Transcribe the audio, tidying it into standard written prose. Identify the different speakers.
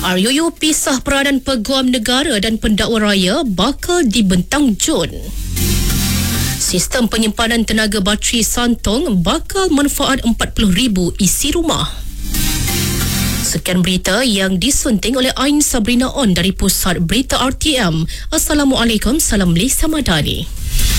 Speaker 1: RUU pisah peranan peguam negara dan pendakwa raya bakal dibentang Jun. Sistem penyimpanan tenaga bateri Santong bakal manfaat 40,000 isi rumah. Sekian berita yang disunting oleh Ain Sabrina On dari Pusat Berita RTM. Assalamualaikum, salam Malaysia Madani.